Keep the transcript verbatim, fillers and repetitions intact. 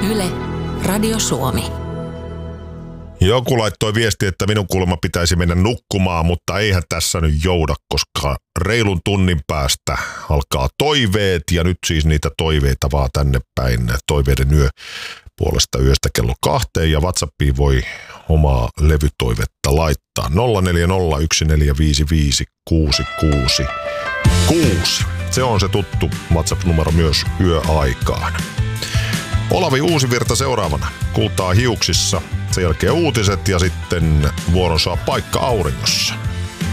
Yle, Radio Suomi. Joku laittoi viesti, että minun kuulemma pitäisi mennä nukkumaan, mutta eihän tässä nyt jouda, koska reilun tunnin päästä alkaa toiveet ja nyt siis niitä toiveita vaan tänne päin. Toiveiden yö puolesta yöstä kello kahteen ja WhatsAppiin voi omaa levytoivetta laittaa nolla neljä nolla yksi neljä viisi viisi kuusi kuusi kuusi. Se on se tuttu WhatsApp-numero myös yöaikaan. Olavi Uusivirta seuraavana. Kultaa hiuksissa. Sen jälkeen uutiset ja sitten vuoron saa Paikka auringossa.